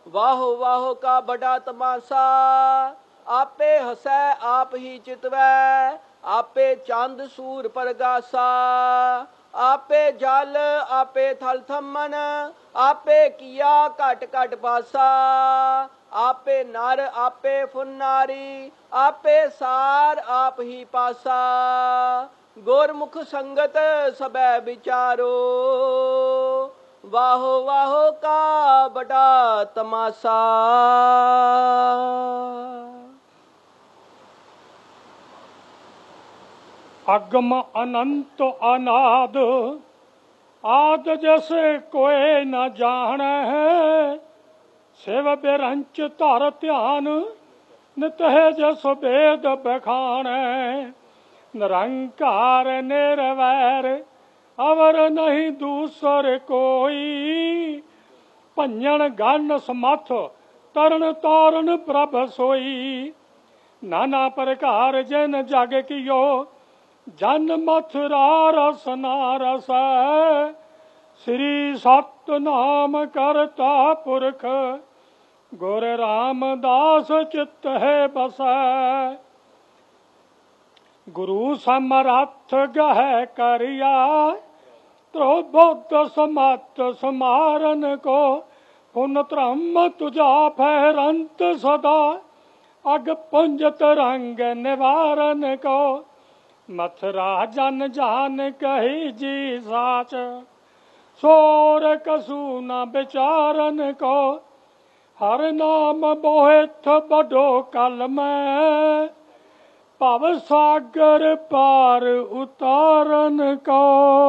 वाहो वाहो का बड़ा तमाशा, आपे हसै आप ही चितवै, आपे चांद सूर परगासा, आपे जल आपे थल थमन, आपे किया घट घट पासा, आपे नर आपे फुन्नारी, आपे सार आप ही पासा, गुरमुख संगत सबै विचारो, वाहो वाहो का बड़ा तमाशा। अगम अनंत अनाद, आद जैसे कोई न जाने है, शिव बिरंच धर ध्यान, नित है जस वेद बखाने, निरंकार निर्वैर अवर नहीं दूसर कोई, भंजन गन समथ तरन तारन प्रभ सोई, नाना प्रकार जिन जग कियो, जन मथुरा रस नारस, श्री सतनाम करता पुरख, गुर रामदास चित्त है बसै, गुरु समरथ गह करिया, त्रोबुद्ध समत समारन को, पुन त्रम तुझा फहरंत सदा, अग पुंज तरंग निवारन को, मथुरा जन जान कही जी साच, सोर कसू न विचारन को, हर नाम बोहिथ बडो कल में, भव सागर पार उतारन को।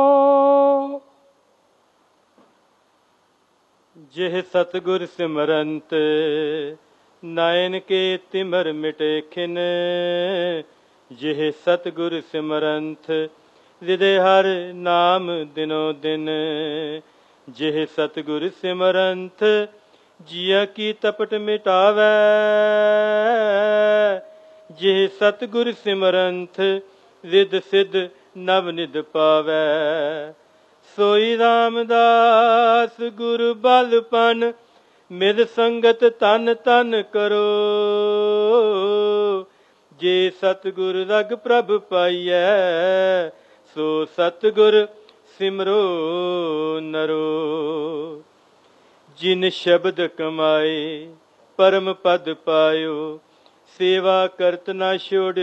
जिह सतगुर सिमरंत, नयन के तिमर मिटे खिन, जिह सतगुर सिमरंत, हृदय हर नाम दिनो दिन, जिह सतगुर सिमरंत, जिया की तपट मिटावै, जिह सतगुर सिमरंत, रिद सिद्ध नव निध पावै, सोई रामदास गुरु बलपन, मिद संगत तन तन करो, जे सतगुर रग प्रभ पाइयै, सो सतगुर सिमरो नरो, जिन शब्द कमाए परम पद पायो, सेवा करत ना छोड़